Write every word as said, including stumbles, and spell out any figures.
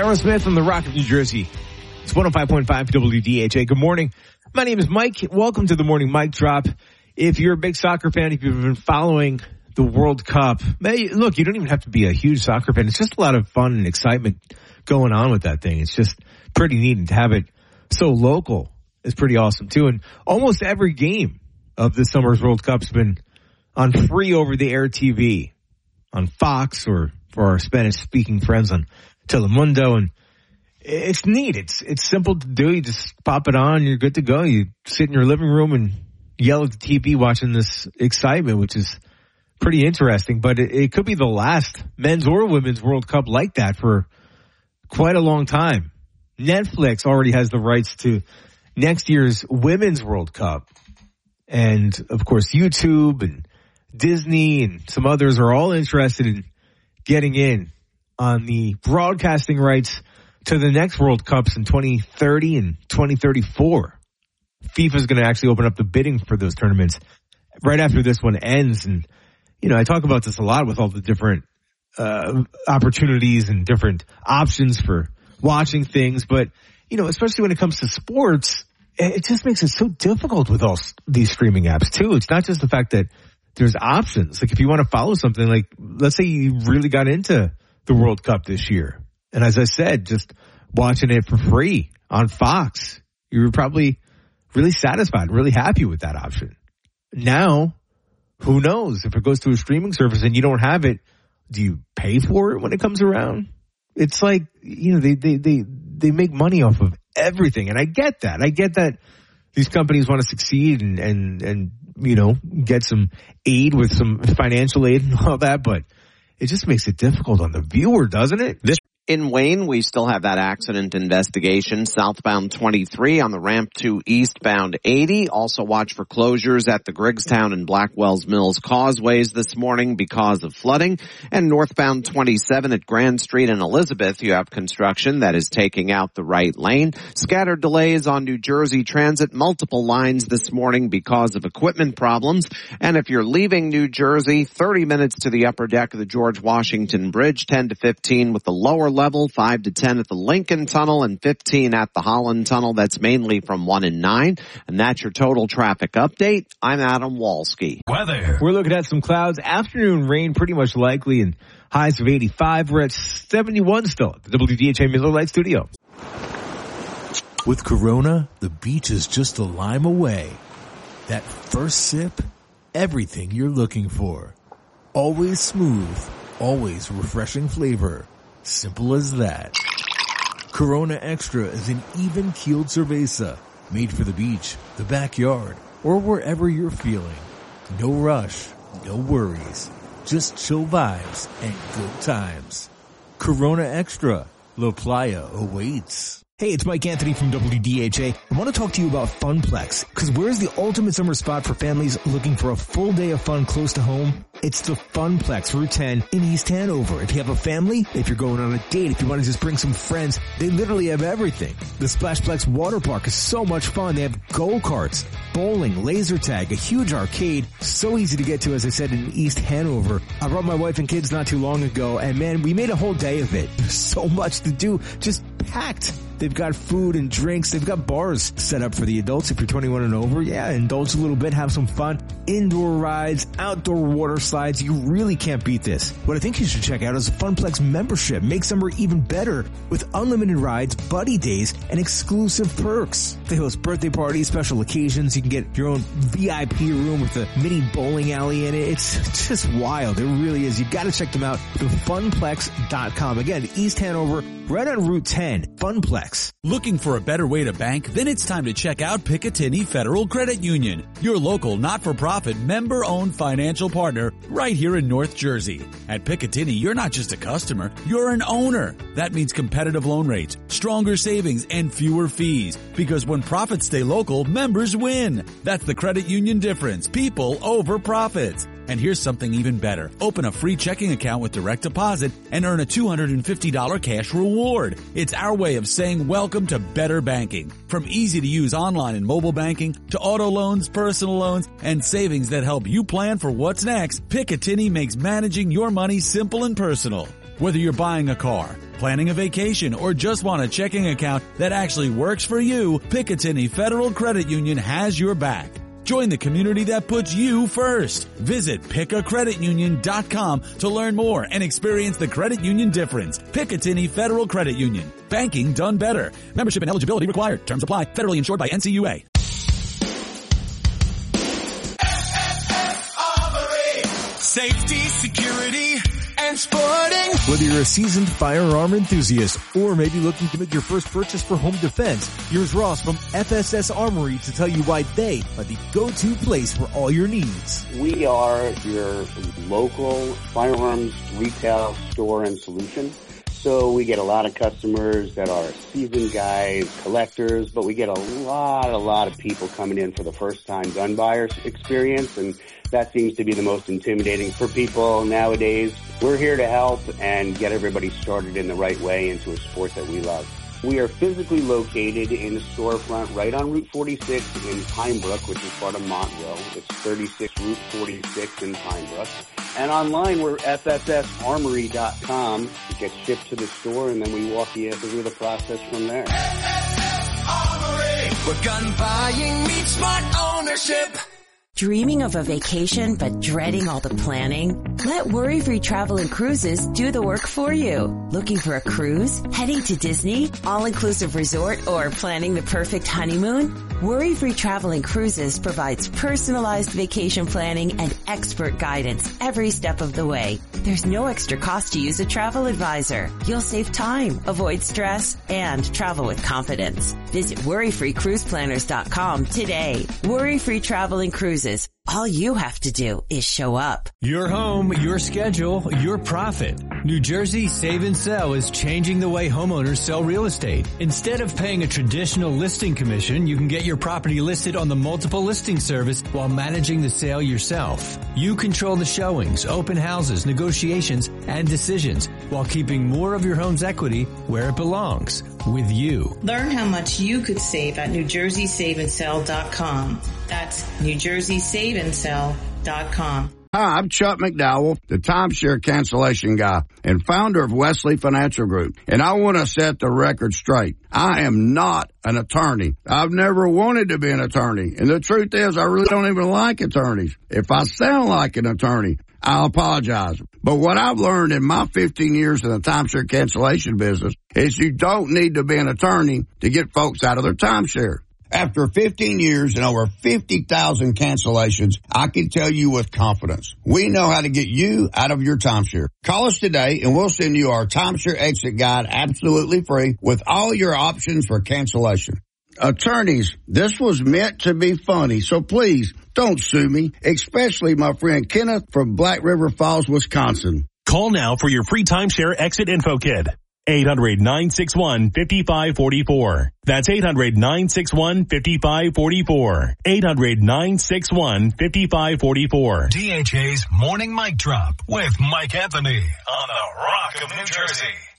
Alan Smith from the Rock of New Jersey. It's one oh five point five W D H A. Good morning. My name is Mike. Welcome to the Morning Mike Drop. If you're a big soccer fan, if you've been following the World Cup, look, you don't even have to be a huge soccer fan. It's just a lot of fun and excitement going on with that thing. It's just pretty neat, and to have it so local is pretty awesome too. And almost every game of this summer's World Cup's been on free over-the-air T V on Fox, or for our Spanish-speaking friends on Telemundo, and it's neat. It's it's simple to do. You just pop it on, you're good to go. You sit in your living room and yell at the T V watching this excitement, which is pretty interesting. But it, it could be the last men's or women's World Cup like that for quite a long time. Netflix already has the rights to next year's Women's World Cup. And, of course, YouTube and Disney and some others are all interested in getting in on the broadcasting rights to the next World Cups in twenty thirty and twenty thirty-four. FIFA is going to actually open up the bidding for those tournaments right after this one ends. And, you know, I talk about this a lot with all the different uh opportunities and different options for watching things. But, you know, especially when it comes to sports, it just makes it so difficult with all these streaming apps, too. It's not just the fact that there's options. Like, if you want to follow something, like, let's say you really got into the World Cup this year. And as I said, just watching it for free on Fox, you were probably really satisfied, really happy with that option. Now, who knows? If it goes to a streaming service and you don't have it, do you pay for it when it comes around? It's like, you know, they, they, they, they make money off of everything. And I get that. I get that these companies want to succeed and, and, and, you know, get some aid with some financial aid and all that, but it just makes it difficult on the viewer, doesn't it? This In Wayne, we still have that accident investigation. Southbound twenty-three on the ramp to eastbound eighty. Also watch for closures at the Griggstown and Blackwells Mills causeways this morning because of flooding. And northbound twenty-seven at Grand Street and Elizabeth, you have construction that is taking out the right lane. Scattered delays on New Jersey Transit, multiple lines this morning because of equipment problems. And if you're leaving New Jersey, thirty minutes to the upper deck of the George Washington Bridge, ten to fifteen with the lower level, five to ten at the Lincoln Tunnel, and fifteen at the Holland Tunnel. That's mainly from one and nine. And that's your total traffic update. I'm Adam Walski. Weather. We're looking at some clouds. Afternoon rain pretty much likely, and highs of eighty-five. We're at seventy-one still at the W D H A Miller Lite Studio. With Corona, the beach is just a lime away. That first sip, everything you're looking for. Always smooth, always refreshing flavor. Simple as that. Corona Extra is an even-keeled cerveza made for the beach, the backyard, or wherever you're feeling. No rush, no worries, just chill vibes and good times. Corona Extra, La Playa awaits. Hey, it's Mike Anthony from W D H A. I want to talk to you about Funplex, because where's the ultimate summer spot for families looking for a full day of fun close to home? It's the Funplex, Route ten in East Hanover. If you have a family, if you're going on a date, if you want to just bring some friends, they literally have everything. The Splashplex water park is so much fun. They have go-karts, bowling, laser tag, a huge arcade, so easy to get to, as I said, in East Hanover. I brought my wife and kids not too long ago, and man, we made a whole day of it. There's so much to do, just packed. They've got food and drinks. They've got bars set up for the adults if you're twenty-one and over. Yeah, indulge a little bit, have some fun. Indoor rides, outdoor water slides. You really can't beat this. What I think you should check out is a Funplex membership. Make summer even better with unlimited rides, buddy days, and exclusive perks. They host birthday parties, special occasions. You can get your own V I P room with a mini bowling alley in it. It's just wild. It really is. You got to check them out. The funplex dot com. Again, East Hanover, right on Route ten. Funplex. Looking for a better way to bank? Then it's time to check out Picatinny Federal Credit Union, your local not-for-profit member-owned financial partner right here in North Jersey. At Picatinny, you're not just a customer, you're an owner. That means competitive loan rates, stronger savings, and fewer fees. Because when profits stay local, members win. That's the credit union difference. People over profits. And here's something even better. Open a free checking account with direct deposit and earn a two hundred fifty dollars cash reward. It's our way of saying welcome to better banking. From easy-to-use online and mobile banking to auto loans, personal loans, and savings that help you plan for what's next, Picatinny makes managing your money simple and personal. Whether you're buying a car, planning a vacation, or just want a checking account that actually works for you, Picatinny Federal Credit Union has your back. Join the community that puts you first. Visit pick a credit union dot com to learn more and experience the credit union difference. Picatinny Federal Credit Union. Banking done better. Membership and eligibility required. Terms apply. Federally insured by N C U A. Safety, security, and sporting. Whether you're a seasoned firearm enthusiast or maybe looking to make your first purchase for home defense, here's Ross from F S S Armory to tell you why they are the go-to place for all your needs. We are your local firearms retail store and solution. So we get a lot of customers that are seasoned guys, collectors, but we get a lot, a lot of people coming in for the first time gun buyers experience, and that seems to be the most intimidating for people nowadays. We're here to help and get everybody started in the right way into a sport that we love. We are physically located in the storefront right on Route forty-six in Pine Brook, which is part of Montville. It's thirty-six Route forty-six in Pine Brook. And online, we're F S S armory dot com. It gets shipped to the store, and then we walk you through the process from there. F S S Armory, where gun buying meets smart ownership. Dreaming of a vacation but dreading all the planning? Let Worry-Free Travel and Cruises do the work for you. Looking for a cruise? Heading to Disney? All-inclusive resort? Or planning the perfect honeymoon? Worry-Free Travel and Cruises provides personalized vacation planning and expert guidance every step of the way. There's no extra cost to use a travel advisor. You'll save time, avoid stress, and travel with confidence. Visit worry free cruise planners dot com today. Worry-Free Travel and Cruises. All you have to do is show up. Your home, your schedule, your profit. New Jersey Save and Sell is changing the way homeowners sell real estate. Instead of paying a traditional listing commission, you can get your property listed on the multiple listing service while managing the sale yourself. You control the showings, open houses, negotiations, and decisions while keeping more of your home's equity where it belongs, with you. Learn how much you could save at new jersey save and sell dot com. That's new jersey save and sell dot com. Hi, I'm Chuck McDowell, the timeshare cancellation guy and founder of Wesley Financial Group. And I want to set the record straight. I am not an attorney. I've never wanted to be an attorney. And the truth is, I really don't even like attorneys. If I sound like an attorney, I apologize. But what I've learned in my fifteen years in the timeshare cancellation business is you don't need to be an attorney to get folks out of their timeshare. After fifteen years and over fifty thousand cancellations, I can tell you with confidence, we know how to get you out of your timeshare. Call us today and we'll send you our timeshare exit guide absolutely free with all your options for cancellation. Attorneys, this was meant to be funny, so please don't sue me, especially my friend Kenneth from Black River Falls, Wisconsin. Call now for your free timeshare exit info kit. eight hundred nine six one five five four four. That's eight hundred nine six one five five four four. eight hundred nine six one five five four four. D H A's Morning Mic Drop with Mike Anthony on the Rock of New Jersey.